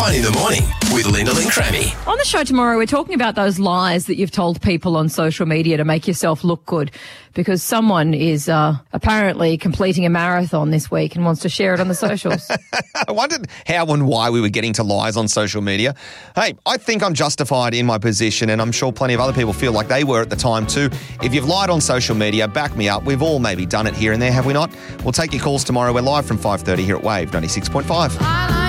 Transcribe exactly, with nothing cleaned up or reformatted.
Fun in the morning with Linda and Crammy. On the show tomorrow, we're talking about those lies that you've told people on social media to make yourself look good, because someone is uh, apparently completing a marathon this week and wants to share it on the socials. I wondered how and why we were getting to lies on social media. Hey, I think I'm justified in my position, and I'm sure plenty of other people feel like they were at the time too. If you've lied on social media, back me up. We've all maybe done it here and there, have we not? We'll take your calls tomorrow. We're live from five thirty here at Wave ninety-six point five.